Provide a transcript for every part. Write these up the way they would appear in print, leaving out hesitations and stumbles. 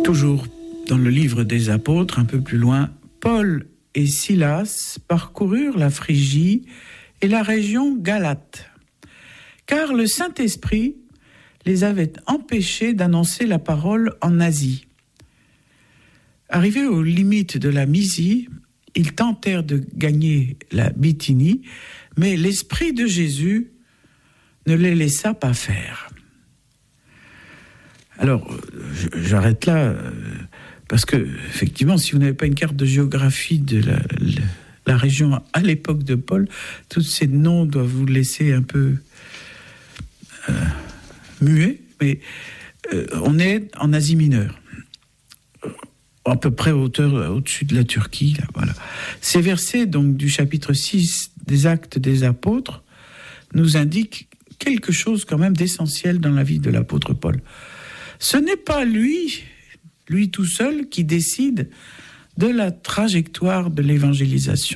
Toujours dans le livre des apôtres, un peu plus loin, Paul et Silas parcoururent la Phrygie et la région Galate, car le Saint-Esprit les avait empêchés d'annoncer la parole en Asie. Arrivés aux limites de la Mysie, ils tentèrent de gagner la Bithynie, mais l'Esprit de Jésus ne les laissa pas faire. Alors, j'arrête là, parce que, effectivement, si vous n'avez pas une carte de géographie de la région à l'époque de Paul, tous ces noms doivent vous laisser un peu muet, mais on est en Asie mineure, à peu près au-dessus de la Turquie. Là, voilà. Ces versets donc, du chapitre 6 des Actes des Apôtres nous indiquent quelque chose quand même d'essentiel dans la vie de l'apôtre Paul. Ce n'est pas lui tout seul, qui décide de la trajectoire de l'évangélisation.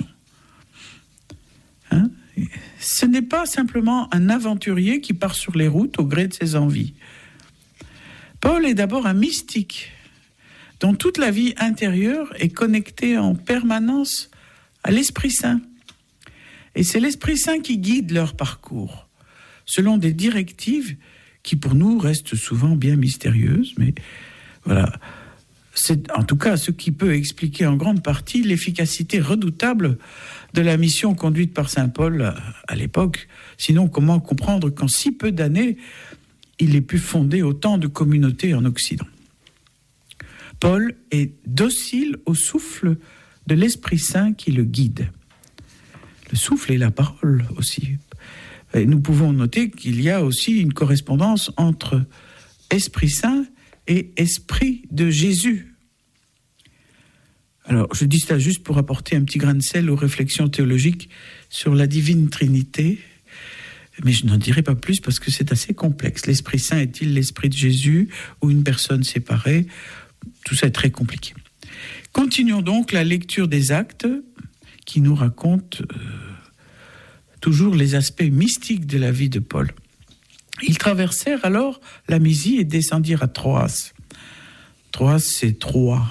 Ce n'est pas simplement un aventurier qui part sur les routes au gré de ses envies. Paul est d'abord un mystique, dont toute la vie intérieure est connectée en permanence à l'Esprit Saint. Et c'est l'Esprit Saint qui guide leur parcours, selon des directives qui pour nous restent souvent bien mystérieuses, mais voilà. C'est en tout cas ce qui peut expliquer en grande partie l'efficacité redoutable de la mission conduite par saint Paul à l'époque. Sinon, comment comprendre qu'en si peu d'années, il ait pu fonder autant de communautés en Occident? Paul est docile au souffle de l'Esprit Saint qui le guide. Le souffle et la parole aussi. Et nous pouvons noter qu'il y a aussi une correspondance entre Esprit Saint et Esprit de Jésus. Alors, je dis ça juste pour apporter un petit grain de sel aux réflexions théologiques sur la divine Trinité, mais je n'en dirai pas plus parce que c'est assez complexe. L'Esprit Saint est-il l'Esprit de Jésus ou une personne séparée? Tout ça est très compliqué. Continuons donc la lecture des Actes qui nous racontent toujours les aspects mystiques de la vie de Paul. Ils traversèrent alors la Mysie et descendirent à Troas. Troas, c'est Troie.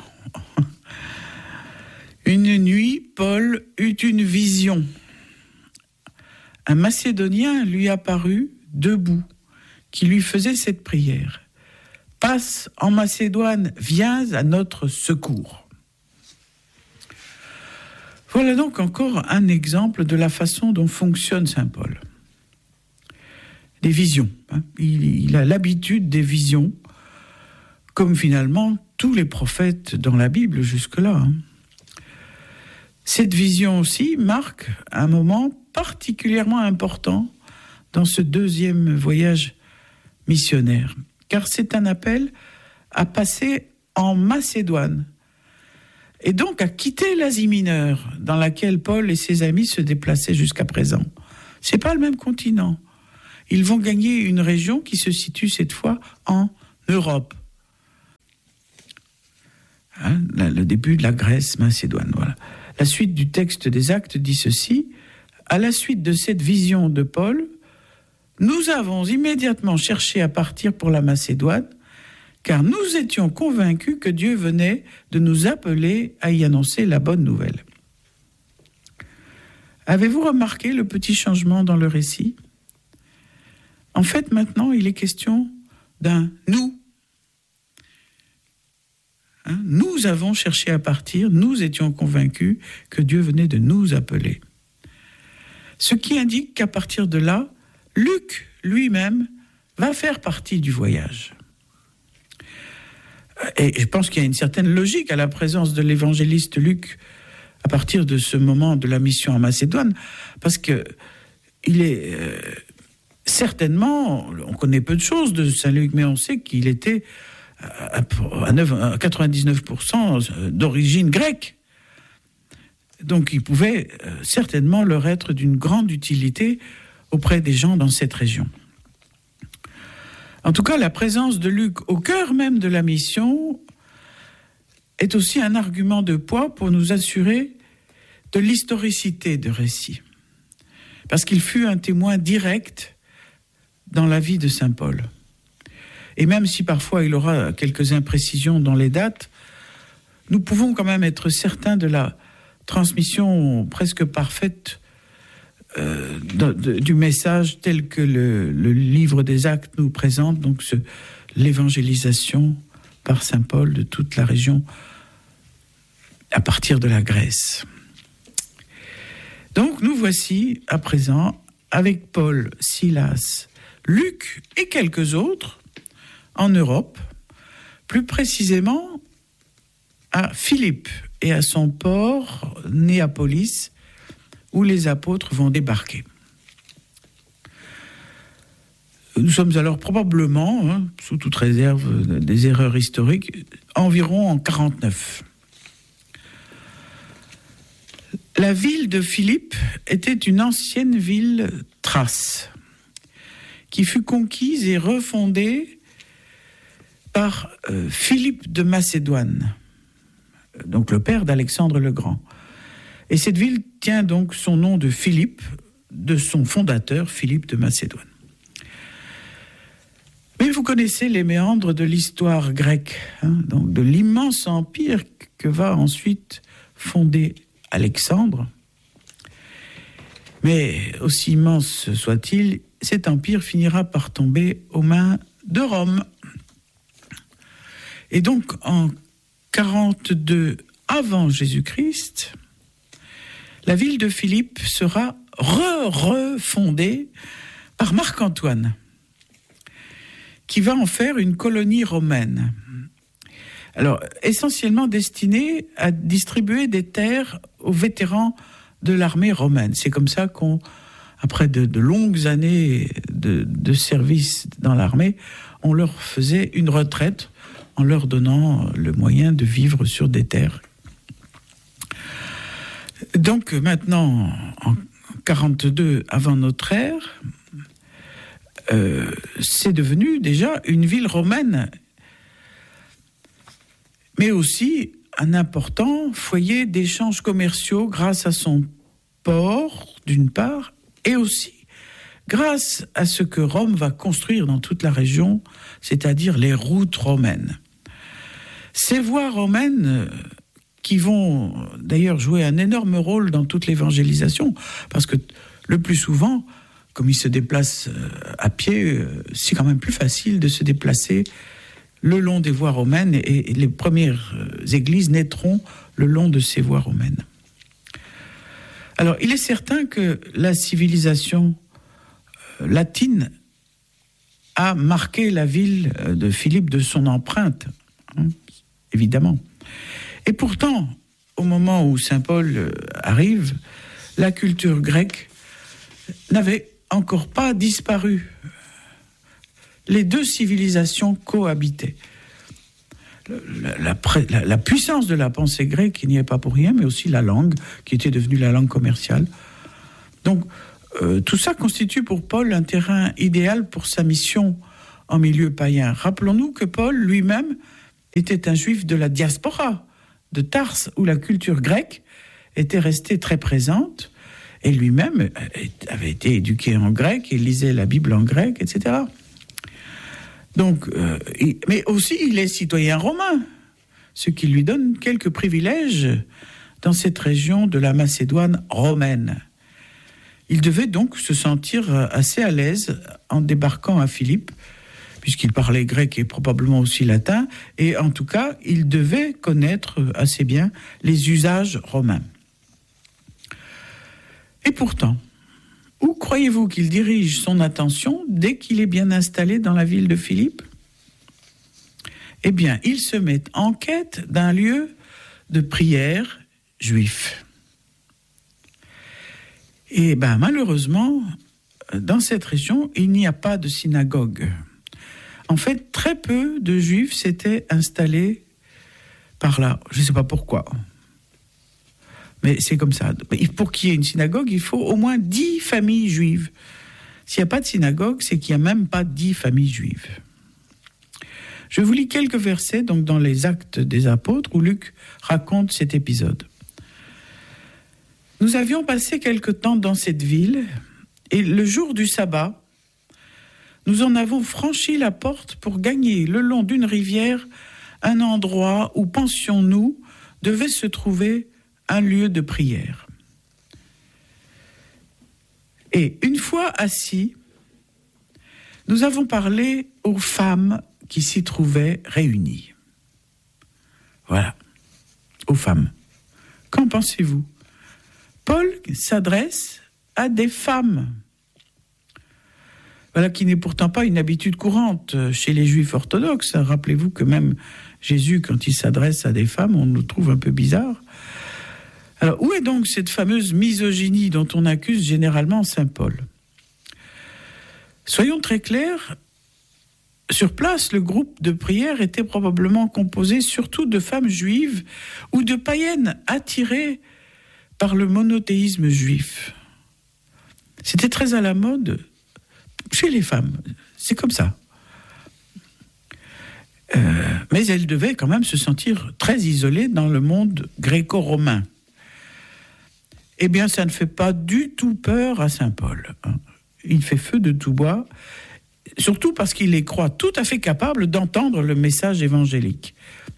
Une nuit, Paul eut une vision. Un Macédonien lui apparut debout, qui lui faisait cette prière. « Passe en Macédoine, viens à notre secours. » Voilà donc encore un exemple de la façon dont fonctionne saint Paul. Les visions. Il a l'habitude des visions, comme finalement tous les prophètes dans la Bible jusque-là. Cette vision aussi marque un moment particulièrement important dans ce deuxième voyage missionnaire, car c'est un appel à passer en Macédoine, et donc à quitter l'Asie mineure, dans laquelle Paul et ses amis se déplaçaient jusqu'à présent. C'est pas le même continent. Ils vont gagner une région qui se situe cette fois en Europe. Le début de la Grèce macédoine, voilà. La suite du texte des Actes dit ceci. À la suite de cette vision de Paul, nous avons immédiatement cherché à partir pour la Macédoine, car nous étions convaincus que Dieu venait de nous appeler à y annoncer la bonne nouvelle. Avez-vous remarqué le petit changement dans le récit? En fait, maintenant, il est question d'un « nous ». Nous avons cherché à partir, nous étions convaincus que Dieu venait de nous appeler. Ce qui indique qu'à partir de là, Luc lui-même va faire partie du voyage. Et je pense qu'il y a une certaine logique à la présence de l'évangéliste Luc à partir de ce moment de la mission en Macédoine, parce que il est certainement, on connaît peu de choses de Saint Luc, mais on sait qu'il était à 99% d'origine grecque. Donc il pouvait certainement leur être d'une grande utilité auprès des gens dans cette région. En tout cas, la présence de Luc au cœur même de la mission est aussi un argument de poids pour nous assurer de l'historicité de récit. Parce qu'il fut un témoin direct dans la vie de saint Paul. Et même si parfois il aura quelques imprécisions dans les dates, nous pouvons quand même être certains de la transmission presque parfaite du message tel que le livre des Actes nous présente, donc l'évangélisation par saint Paul de toute la région à partir de la Grèce. Donc nous voici à présent avec Paul, Silas, Luc et quelques autres en Europe, plus précisément à Philippe et à son port Néapolis, où les apôtres vont débarquer. Nous sommes alors probablement, sous toute réserve des erreurs historiques, environ en 49. La ville de Philippe était une ancienne ville thrace, qui fut conquise et refondée par Philippe de Macédoine, donc le père d'Alexandre le Grand. Et cette ville tient donc son nom de Philippe, de son fondateur, Philippe de Macédoine. Mais vous connaissez les méandres de l'histoire grecque, donc de l'immense empire que va ensuite fonder Alexandre. Mais aussi immense soit-il, cet empire finira par tomber aux mains de Rome. Et donc en 42 avant Jésus-Christ, la ville de Philippe sera refondée par Marc-Antoine, qui va en faire une colonie romaine. Alors, essentiellement destinée à distribuer des terres aux vétérans de l'armée romaine. C'est comme ça après de longues années de service dans l'armée, on leur faisait une retraite en leur donnant le moyen de vivre sur des terres. Donc maintenant, en 42 avant notre ère, c'est devenu déjà une ville romaine, mais aussi un important foyer d'échanges commerciaux grâce à son port, d'une part, et aussi grâce à ce que Rome va construire dans toute la région, c'est-à-dire les routes romaines. Ces voies romaines qui vont d'ailleurs jouer un énorme rôle dans toute l'évangélisation, parce que le plus souvent, comme ils se déplacent à pied, c'est quand même plus facile de se déplacer le long des voies romaines, et les premières églises naîtront le long de ces voies romaines. Alors, il est certain que la civilisation latine a marqué la ville de Philippe de son empreinte, évidemment. Et pourtant, au moment où saint Paul arrive, la culture grecque n'avait encore pas disparu. Les deux civilisations cohabitaient. La puissance de la pensée grecque, il n'y est pas pour rien, mais aussi la langue, qui était devenue la langue commerciale. Donc, tout ça constitue pour Paul un terrain idéal pour sa mission en milieu païen. Rappelons-nous que Paul lui-même était un juif de la diaspora de Tarse, où la culture grecque était restée très présente, et lui-même avait été éduqué en grec, il lisait la Bible en grec, etc. Donc, mais aussi il est citoyen romain, ce qui lui donne quelques privilèges dans cette région de la Macédoine romaine. Il devait donc se sentir assez à l'aise en débarquant à Philippe, puisqu'il parlait grec et probablement aussi latin, et en tout cas, il devait connaître assez bien les usages romains. Et pourtant, où croyez-vous qu'il dirige son attention dès qu'il est bien installé dans la ville de Philippe ? Eh bien, il se met en quête d'un lieu de prière juif. Et malheureusement, dans cette région, il n'y a pas de synagogue. En fait, très peu de juifs s'étaient installés par là. Je ne sais pas pourquoi. Mais c'est comme ça. Pour qu'il y ait une synagogue, il faut au moins 10 familles juives. S'il n'y a pas de synagogue, c'est qu'il n'y a même pas 10 familles juives. Je vous lis quelques versets donc, dans les Actes des Apôtres où Luc raconte cet épisode. Nous avions passé quelque temps dans cette ville, et le jour du sabbat, nous en avons franchi la porte pour gagner le long d'une rivière un endroit où, pensions-nous, devait se trouver un lieu de prière. Et une fois assis, nous avons parlé aux femmes qui s'y trouvaient réunies. Voilà, aux femmes. Qu'en pensez-vous ? Paul s'adresse à des femmes. Voilà qui n'est pourtant pas une habitude courante chez les Juifs orthodoxes. Rappelez-vous que même Jésus, quand il s'adresse à des femmes, on le trouve un peu bizarre. Alors, où est donc cette fameuse misogynie dont on accuse généralement saint Paul ? Soyons très clairs, sur place, le groupe de prière était probablement composé surtout de femmes juives ou de païennes attirées par le monothéisme juif. C'était très à la mode chez les femmes, c'est comme ça. Mais elles devaient quand même se sentir très isolées dans le monde gréco-romain. Eh bien, ça ne fait pas du tout peur à saint Paul. Il fait feu de tout bois, surtout parce qu'il les croit tout à fait capables d'entendre le message évangélique.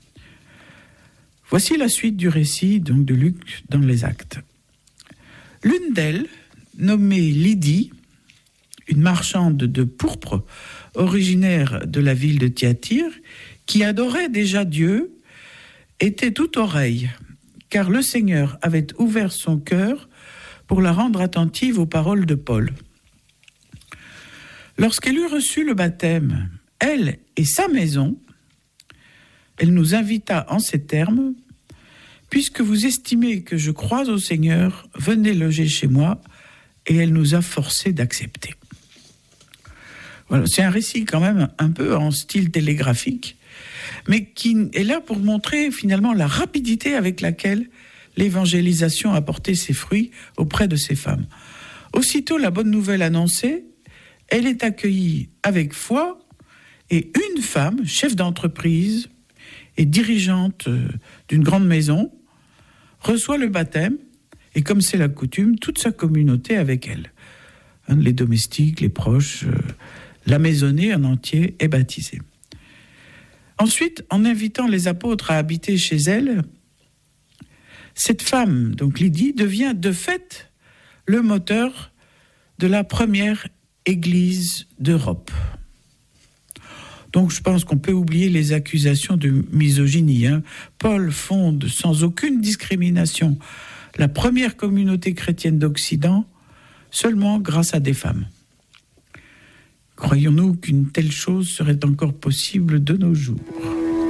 Voici la suite du récit donc, de Luc dans les Actes. L'une d'elles, nommée Lydie, une marchande de pourpre originaire de la ville de Thyatire, qui adorait déjà Dieu, était toute oreille, car le Seigneur avait ouvert son cœur pour la rendre attentive aux paroles de Paul. Lorsqu'elle eut reçu le baptême, elle et sa maison, elle nous invita en ces termes : « Puisque vous estimez que je crois au Seigneur, venez loger chez moi. » Et elle nous a forcés d'accepter. Voilà, c'est un récit quand même un peu en style télégraphique, mais qui est là pour montrer finalement la rapidité avec laquelle l'évangélisation a porté ses fruits auprès de ces femmes. Aussitôt la bonne nouvelle annoncée, elle est accueillie avec foi, et une femme, chef d'entreprise et dirigeante d'une grande maison, reçoit le baptême, et comme c'est la coutume, toute sa communauté avec elle. Les domestiques, les proches, la maisonnée en entier est baptisée. Ensuite, en invitant les apôtres à habiter chez elle, cette femme, donc Lydie, devient de fait le moteur de la première église d'Europe. Donc je pense qu'on peut oublier les accusations de misogynie. Paul fonde sans aucune discrimination la première communauté chrétienne d'Occident seulement grâce à des femmes. Croyons-nous qu'une telle chose serait encore possible de nos jours ?